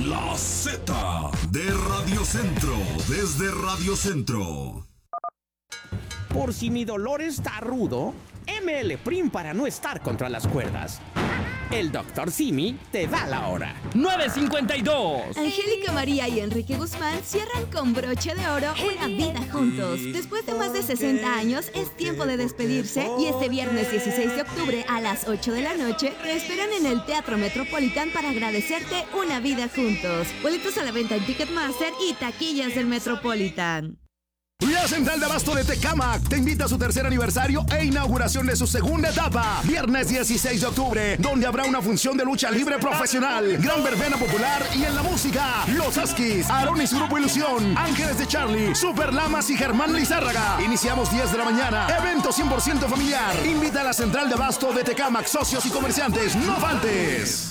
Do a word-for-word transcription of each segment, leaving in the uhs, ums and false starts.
La Z de Radio Centro, desde Radio Centro. Por si mi dolor está rudo, M L Prim para no estar contra las cuerdas. El doctor Simi te da la hora. nueve cincuenta y dos. Angélica María y Enrique Guzmán cierran con broche de oro una vida juntos. Después de más de sesenta años, es tiempo de despedirse y este viernes dieciséis de octubre a las ocho de la noche te esperan en el Teatro Metropolitan para agradecerte una vida juntos. Boletos a la venta en Ticketmaster y taquillas del Metropolitan. La Central de Abasto de Tecámac te invita a su tercer aniversario e inauguración de su segunda etapa. Viernes dieciséis de octubre, donde habrá una función de lucha libre profesional, gran verbena popular y en la música, Los Askis, Aarón y su Grupo Ilusión, Ángeles de Charlie, Super Lamas y Germán Lizárraga. Iniciamos diez de la mañana. Evento cien por ciento familiar. Invita a la Central de Abasto de Tecámac, socios y comerciantes. ¡No faltes!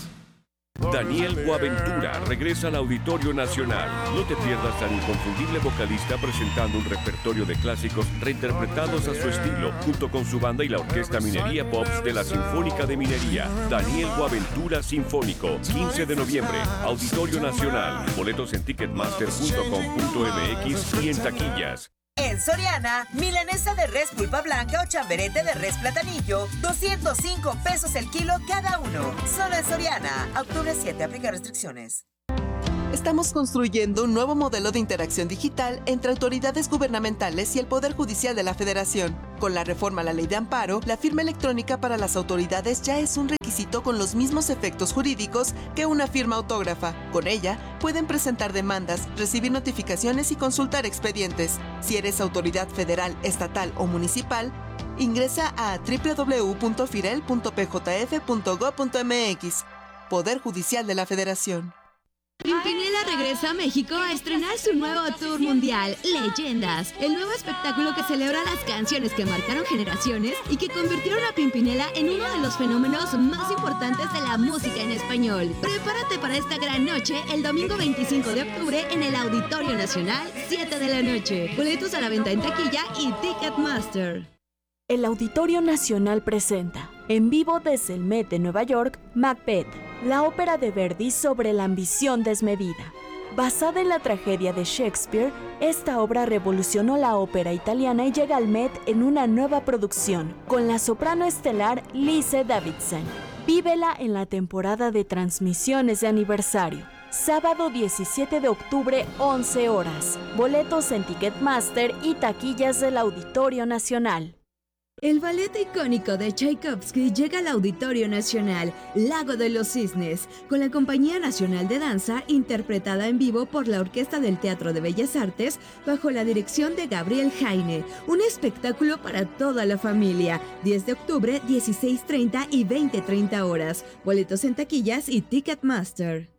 Daniel Boaventura regresa al Auditorio Nacional. No te pierdas al inconfundible vocalista presentando un repertorio de clásicos reinterpretados a su estilo, junto con su banda y la Orquesta Minería Pops de la Sinfónica de Minería. Daniel Boaventura Sinfónico, quince de noviembre, Auditorio Nacional. Boletos en ticketmaster punto com punto m x y en taquillas. En Soriana, milanesa de res pulpa blanca o chamberete de res platanillo, doscientos cinco pesos el kilo cada uno. Solo en Soriana. Octubre siete, aplica restricciones. Estamos construyendo un nuevo modelo de interacción digital entre autoridades gubernamentales y el Poder Judicial de la Federación. Con la reforma a la Ley de Amparo, la firma electrónica para las autoridades ya es un requisito con los mismos efectos jurídicos que una firma autógrafa. Con ella, pueden presentar demandas, recibir notificaciones y consultar expedientes. Si eres autoridad federal, estatal o municipal, ingresa a doble u doble u doble u punto firel punto p j f punto gob punto m x. Poder Judicial de la Federación. Pimpinela regresa a México a estrenar su nuevo tour mundial, Leyendas, el nuevo espectáculo que celebra las canciones que marcaron generaciones y que convirtieron a Pimpinela en uno de los fenómenos más importantes de la música en español. Prepárate para esta gran noche el domingo veinticinco de octubre en el Auditorio Nacional, siete de la noche. Boletos a la venta en taquilla y Ticketmaster. El Auditorio Nacional presenta, en vivo desde el Met de Nueva York, Macbeth, la ópera de Verdi sobre la ambición desmedida. Basada en la tragedia de Shakespeare, esta obra revolucionó la ópera italiana y llega al Met en una nueva producción, con la soprano estelar Lise Davidson. Vívela en la temporada de transmisiones de aniversario. Sábado diecisiete de octubre, once horas. Boletos en Ticketmaster y taquillas del Auditorio Nacional. El ballet icónico de Tchaikovsky llega al Auditorio Nacional, Lago de los Cisnes, con la Compañía Nacional de Danza, interpretada en vivo por la Orquesta del Teatro de Bellas Artes, bajo la dirección de Gabriel Jaine. Un espectáculo para toda la familia. diez de octubre, dieciséis treinta y veinte treinta horas. Boletos en taquillas y Ticketmaster.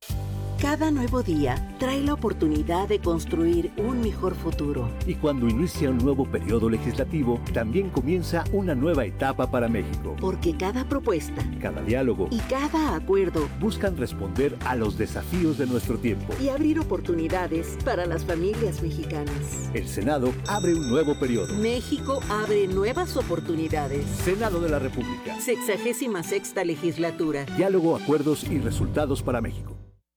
Cada nuevo día trae la oportunidad de construir un mejor futuro. Y cuando inicia un nuevo periodo legislativo, también comienza una nueva etapa para México. Porque cada propuesta, cada diálogo y cada acuerdo buscan responder a los desafíos de nuestro tiempo y abrir oportunidades para las familias mexicanas. El Senado abre un nuevo periodo. México abre nuevas oportunidades. Senado de la República. Sexagésima sexta legislatura. Diálogo, acuerdos y resultados para México.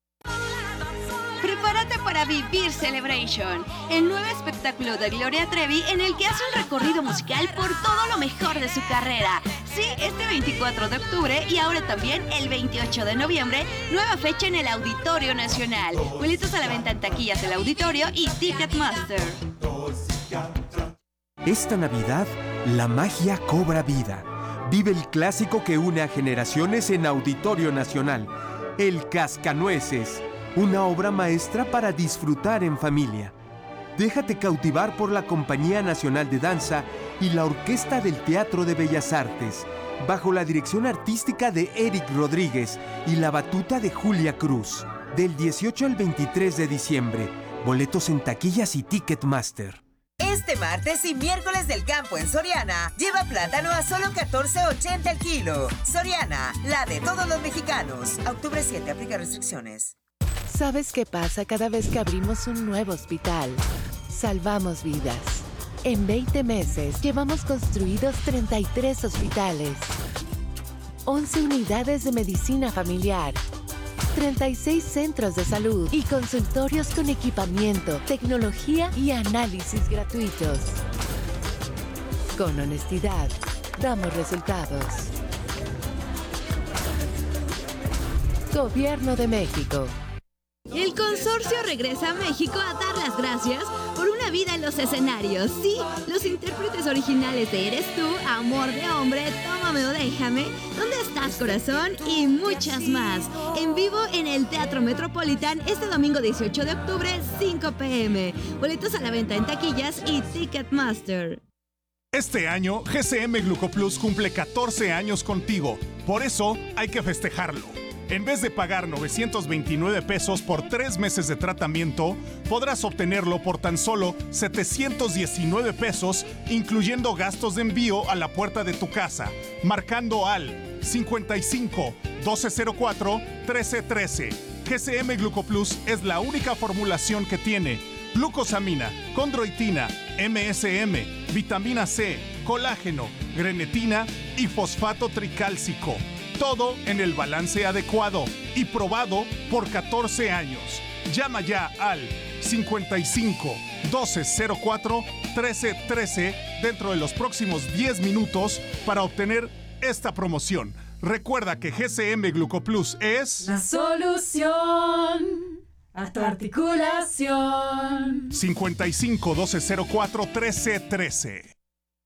Prepárate para vivir Celebration, el nuevo espectáculo de Gloria Trevi en el que hace un recorrido musical por todo lo mejor de su carrera. Sí, este veinticuatro de octubre y ahora también el veintiocho de noviembre, nueva fecha en el Auditorio Nacional. Boletos a la venta en taquillas del Auditorio y Ticketmaster. Esta Navidad, la magia cobra vida. Vive el clásico que une a generaciones en Auditorio Nacional, El Cascanueces. Una obra maestra para disfrutar en familia. Déjate cautivar por la Compañía Nacional de Danza y la Orquesta del Teatro de Bellas Artes, bajo la dirección artística de Eric Rodríguez y la batuta de Julia Cruz. Del dieciocho al veintitrés de diciembre. Boletos en taquillas y Ticketmaster. Este martes y miércoles del campo en Soriana, lleva plátano a solo catorce ochenta el kilo. Soriana, la de todos los mexicanos. Octubre siete, aplica restricciones. ¿Sabes qué pasa cada vez que abrimos un nuevo hospital? Salvamos vidas. En veinte meses llevamos construidos treinta y tres hospitales, once unidades de medicina familiar treinta y seis centros de salud y consultorios con equipamiento, tecnología y análisis gratuitos. Con honestidad, damos resultados. Gobierno de México. El consorcio regresa a México a dar las gracias por una vida en los escenarios. Sí, los intérpretes originales de Eres Tú, Amor de Hombre, Tómame o Déjame, ¿Dónde estás, corazón? Y muchas más. En vivo en el Teatro Metropolitan este domingo dieciocho de octubre, cinco pe eme. Boletos a la venta en taquillas y Ticketmaster. Este año, G C M Glucoplus cumple catorce años contigo. Por eso, hay que festejarlo. En vez de pagar novecientos veintinueve pesos por tres meses de tratamiento, podrás obtenerlo por tan solo setecientos diecinueve pesos, incluyendo gastos de envío a la puerta de tu casa, marcando al cincuenta y cinco, doce cero cuatro, trece trece. G C M Glucoplus es la única formulación que tiene glucosamina, condroitina, eme ese eme, vitamina C, colágeno, grenetina y fosfato tricálcico. Todo en el balance adecuado y probado por catorce años. Llama ya al cincuenta y cinco, doce cero cuatro, trece trece dentro de los próximos diez minutos para obtener esta promoción. Recuerda que G C M Glucoplus es la solución a tu articulación. cincuenta y cinco, doce cero cuatro, trece trece.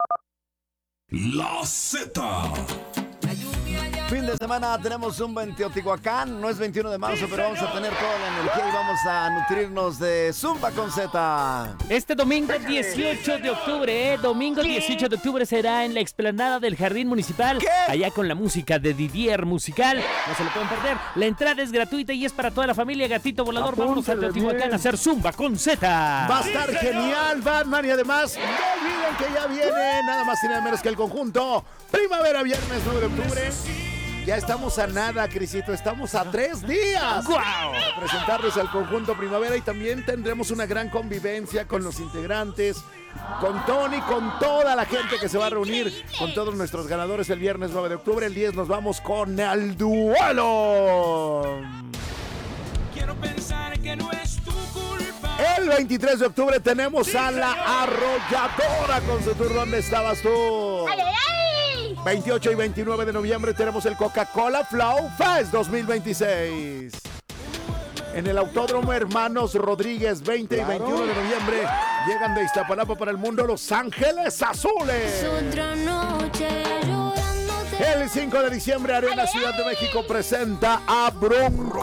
La Z. Fin de semana tenemos un en Teotihuacán, no es veintiuno de marzo, pero vamos a tener toda la energía y vamos a nutrirnos de Zumba con Z. Este domingo dieciocho de octubre, ¿eh? Domingo dieciocho de octubre será en la explanada del Jardín Municipal, ¿qué? Allá con la música de Didier Musical, no se lo pueden perder. La entrada es gratuita y es para toda la familia. Gatito Volador, vamos a Teotihuacán bien. a hacer Zumba con Z. Va a estar genial, Batman, y además no olviden que ya viene nada más y nada menos que el conjunto Primavera, viernes nueve de octubre. Ya estamos a nada, Crisito, estamos a tres días ¡Guau! a presentarles al conjunto Primavera y también tendremos una gran convivencia con los integrantes, con Tony, con toda la gente que se va a reunir, con todos nuestros ganadores el viernes nueve de octubre. El diez nos vamos con el duelo. Quiero pensar que no es tu culpa. El veintitrés de octubre tenemos a la Arrolladora con su tour ¿Dónde estabas tú? ¡Ay, ay, ay! veintiocho y veintinueve de noviembre tenemos el Coca-Cola Flow Fest dos mil veintiséis. En el Autódromo Hermanos Rodríguez, veinte claro. y veintiuno de noviembre, llegan de Iztapalapa para el mundo Los Ángeles Azules. Otra noche llorándote. El cinco de diciembre, Arena Ciudad de México presenta a Bronco.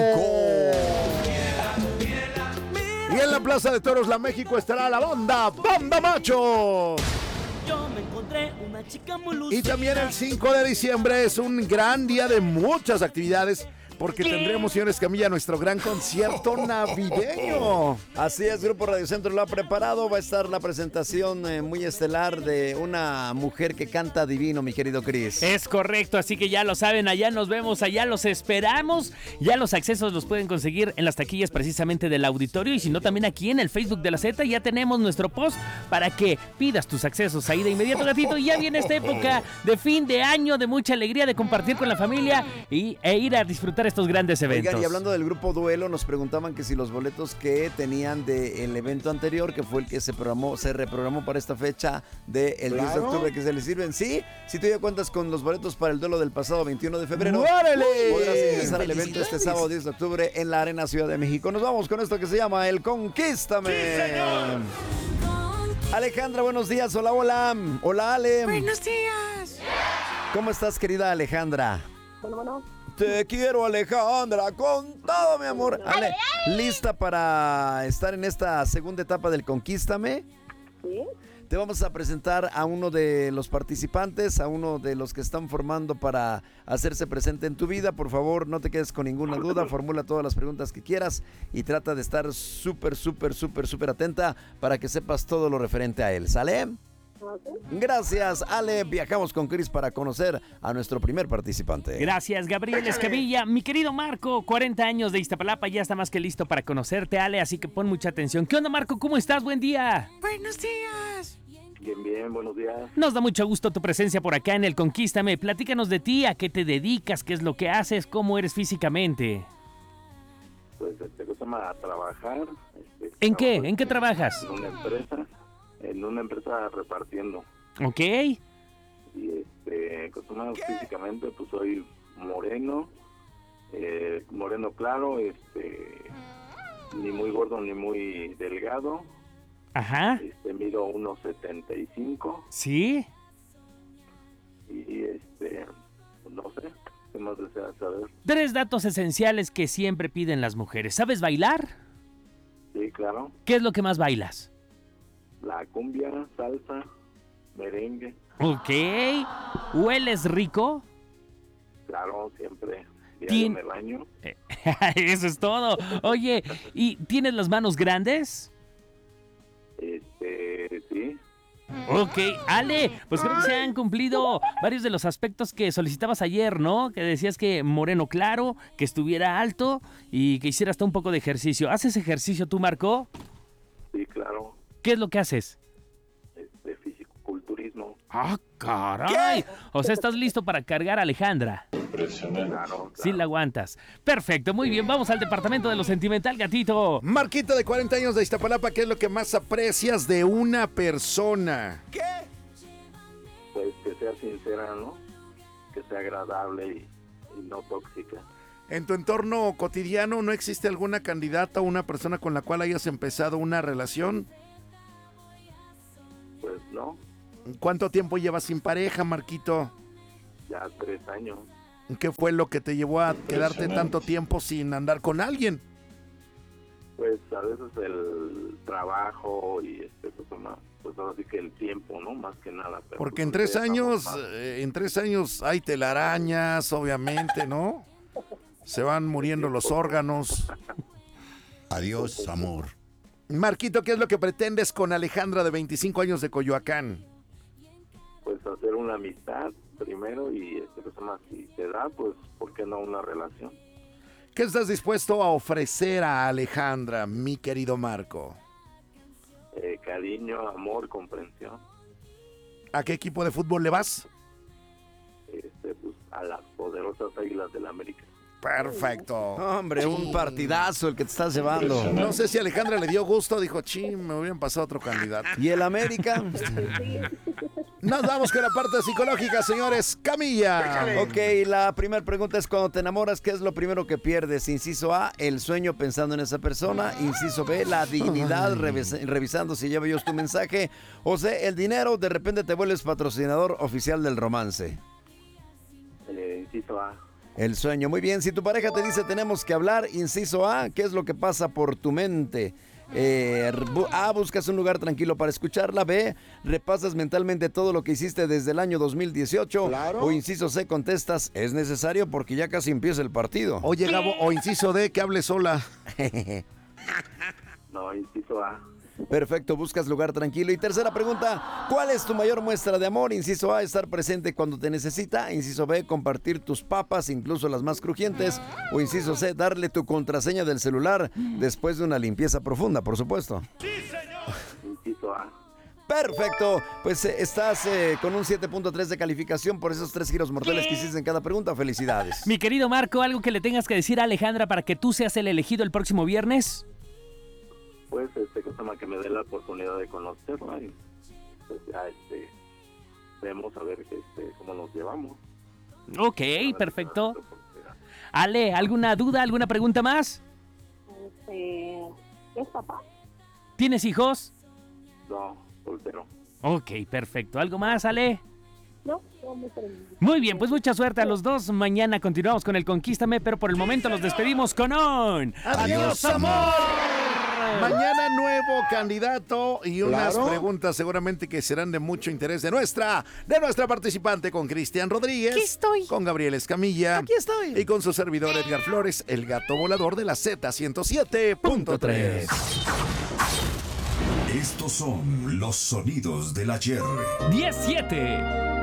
Y en la Plaza de Toros La México estará la banda Banda Macho. Yo me encontré una chica muy lúcida. Y también el cinco de diciembre es un gran día de muchas actividades porque ¿Qué? tendremos, señores Camilla, nuestro gran concierto navideño. Así es, Grupo Radio Centro lo ha preparado. Va a estar la presentación eh, muy estelar de una mujer que canta divino, mi querido Cris. Es correcto, así que ya lo saben, allá nos vemos, allá los esperamos. Ya los accesos los pueden conseguir en las taquillas precisamente del auditorio y si no también aquí en el Facebook de la Z ya tenemos nuestro post para que pidas tus accesos ahí de inmediato, gatito. Y ya viene esta época de fin de año, de mucha alegría, de compartir con la familia y, e ir a disfrutar estos grandes eventos. Oigan, y hablando del grupo Duelo, nos preguntaban que si los boletos que tenían del evento anterior, que fue el que se programó, se reprogramó para esta fecha del claro. diez de octubre, que se les sirven. Sí, si tú ya cuentas con los boletos para el duelo del pasado veintiuno de febrero, ¡Órale! podrás ingresar al evento este sábado diez de octubre en la Arena Ciudad de México. Nos vamos con esto que se llama El Conquístame. Sí, Alejandra, buenos días. Hola, hola. Hola, Ale. Buenos días. ¿Cómo estás, querida Alejandra? Bueno, bueno. Te quiero, Alejandra, con todo, mi amor. Ale, ¿lista para estar en esta segunda etapa del Conquístame? Sí. Te vamos a presentar a uno de los participantes, a uno de los que están formando para hacerse presente en tu vida. Por favor, no te quedes con ninguna duda, formula todas las preguntas que quieras y trata de estar súper, súper, súper, súper atenta para que sepas todo lo referente a él, ¿sale? Gracias, Ale. Viajamos con Cris para conocer a nuestro primer participante. Gracias, Gabriel Escamilla. Mi querido Marco, cuarenta años de Iztapalapa, ya está más que listo para conocerte, Ale, así que pon mucha atención. ¿Qué onda, Marco? ¿Cómo estás? Buen día. Buenos días. Bien, bien, buenos días. Nos da mucho gusto tu presencia por acá en el Conquístame. Platícanos de ti, a qué te dedicas, qué es lo que haces, cómo eres físicamente. Pues, este, ¿cómo se llama? A trabajar. Este, ¿En qué? ¿En qué trabajas? En una empresa, en una empresa repartiendo. Ok. Y, este, ¿cómo se llama? Físicamente, pues, soy moreno, eh, moreno claro, este, ni muy gordo ni muy delgado. Ajá. Este, mido uno setenta y cinco. ¿Sí? Y, este, no sé, ¿qué más deseas saber? Tres datos esenciales que siempre piden las mujeres. ¿Sabes bailar? Sí, claro. ¿Qué es lo que más bailas? La cumbia, salsa, merengue. Ok. ¿Hueles rico? Claro, siempre. Diario Tien- me baño. Eso es todo. Oye, ¿y tienes las manos grandes? Este, sí. Ok, Ale, pues creo que se han cumplido varios de los aspectos que solicitabas ayer, ¿no? Que decías que moreno claro, que estuviera alto y que hiciera hasta un poco de ejercicio. ¿Haces ejercicio tú, Marco? Sí, claro. ¿Qué es lo que haces? Este, fisicoculturismo. ¡Ah, caray! O sea, ¿estás listo para cargar a Alejandra? Impresionante. Claro, Sí la aguantas. Perfecto, muy bien. Vamos al departamento de lo sentimental, gatito. Marquito, de cuarenta años de Iztapalapa, ¿qué es lo que más aprecias de una persona? Pues que sea sincera, ¿no? Que sea agradable y, y no tóxica. En tu entorno cotidiano, ¿no existe alguna candidata o una persona con la cual hayas empezado una relación? Pues no, ¿Cuánto tiempo llevas sin pareja, Marquito? ya tres años. ¿Qué fue lo que te llevó a quedarte tanto tiempo sin andar con alguien? Pues a veces el trabajo y este, pues, más, pues ahora sí que el tiempo, ¿no? Más que nada. Pero, Porque pues, en tres ustedes años, estamos más- eh, en tres años hay telarañas, obviamente, ¿no? Se van muriendo los órganos. Adiós, amor. Marquito, ¿qué es lo que pretendes con Alejandra de veinticinco años de Coyoacán? Pues hacer una amistad primero y este, pues, más, si se da, pues, ¿por qué no una relación? ¿Qué estás dispuesto a ofrecer a Alejandra, mi querido Marco? Eh, cariño, amor, comprensión. ¿A qué equipo de fútbol le vas? Este, pues, a las poderosas Águilas del América. Perfecto. Hombre, un partidazo el que te estás llevando. No sé si Alejandra le dio gusto, dijo, ching, me hubieran pasado otro candidato. ¿Y el América? Nos vamos con la parte psicológica, señores. Camilla. Ok, la primera pregunta es: cuando te enamoras, ¿qué es lo primero que pierdes? Inciso A, el sueño pensando en esa persona. Inciso B, la dignidad revis- revisando si lleva yo tu mensaje. O C, el dinero, de repente te vuelves patrocinador oficial del romance. Eh, inciso A. El sueño, muy bien. Si tu pareja te dice tenemos que hablar, inciso A, ¿qué es lo que pasa por tu mente? Eh, bu- A, buscas un lugar tranquilo para escucharla. B, repasas mentalmente todo lo que hiciste desde el año dos mil dieciocho. O inciso C, contestas, es necesario porque ya casi empieza el partido. Oye, Gabo, o inciso D, que hable sola. No, inciso A. Perfecto, buscas lugar tranquilo. Y tercera pregunta, ¿cuál es tu mayor muestra de amor? Inciso A, estar presente cuando te necesita. Inciso B, compartir tus papas, incluso las más crujientes. O inciso C, darle tu contraseña del celular después de una limpieza profunda, por supuesto. Inciso A. Perfecto, pues eh, estás eh, con un siete punto tres de calificación por esos tres giros mortales que hiciste en cada pregunta. Felicidades. Mi querido Marco, ¿algo que le tengas que decir a Alejandra para que tú seas el elegido el próximo viernes? Pues, este, que toma que me dé la oportunidad de conocerla y pues ya, este, vemos a ver este, cómo nos llevamos. Ok, perfecto. Ale, ¿alguna duda, alguna pregunta más? Este, ¿es papá? ¿Tienes hijos? No, soltero. Ok, perfecto. ¿Algo más, Ale? No, no me termino. Muy bien, pues mucha suerte a los dos. Mañana continuamos con el Conquístame, pero por el momento los despedimos con un... ¡Adiós, amor! Mañana nuevo candidato y unas Claro. preguntas seguramente que serán de mucho interés de nuestra, de nuestra participante con Cristian Rodríguez. Aquí estoy. Con Gabriel Escamilla. Aquí estoy. Y con su servidor Edgar Flores, el gato volador de la Z ciento siete punto tres. Estos son los sonidos del ayer. diez siete.